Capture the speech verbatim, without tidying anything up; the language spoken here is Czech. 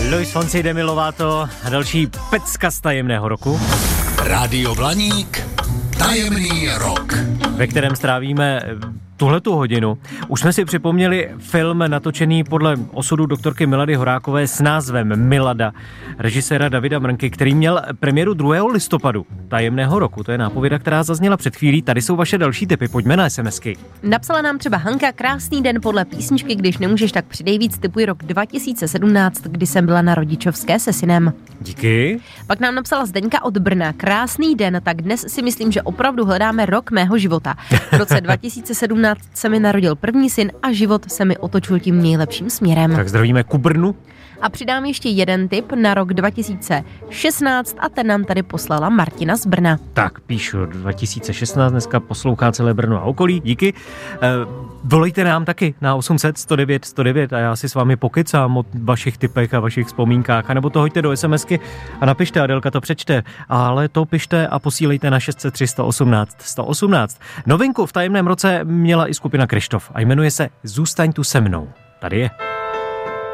Luis Fonsi, Demi Lovato a další pecka z tajemného roku. Rádio Blaník, tajemný rok, ve kterém strávíme tuhletu hodinu. Už jsme si připomněli film natočený podle osudu doktorky Milady Horákové s názvem Milada, režiséra Davida Mrnky, který měl premiéru druhého listopadu tajemného roku. To je nápověda, která zazněla před chvílí. Tady jsou vaše další tipy. Pojďme na SMSky. Napsala nám třeba Hanka: krásný den podle písničky, když nemůžeš, tak přidej víc, tipuj rok dva tisíce sedmnáct, kdy jsem byla na rodičovské se synem. Díky. Pak nám napsala Zdeňka od Brna: krásný den, tak dnes si myslím, že opravdu hledáme rok mého života. V roce dva tisíce sedmnáct se mi narodil první syn a život se mi otočil tím nejlepším směrem. Tak zdravíme ku Brnu. A přidám ještě jeden tip na rok dva tisíce šestnáct a ten nám tady poslala Martina z Brna. Tak, píšu dva tisíce šestnáct, dneska poslouchá celé Brno a okolí, díky. E, volejte nám taky na osm set sto devět sto devět a já si s vámi pokecám o vašich tipech a vašich vzpomínkách, anebo to hoďte do SMSky a napište, Adelka to přečte, ale to pište a posílejte na šest set tři sto osmnáct sto osmnáct. Novinku v tajemném roce měla i skupina Kryštof a jmenuje se Zůstaň tu se mnou. Tady je.